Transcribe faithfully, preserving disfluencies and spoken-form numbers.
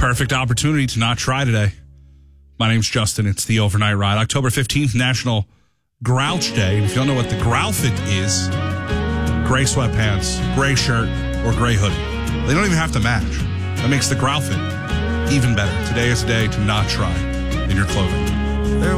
Perfect opportunity to not try today. My name's Justin. It's the Overnight Ride. October fifteenth, National Grouch Day. If you don't know what the Growlfit is, gray sweatpants, gray shirt, or gray hoodie. They don't even have to match. That makes the Growlfit even better. Today is a day to not try in your clothing.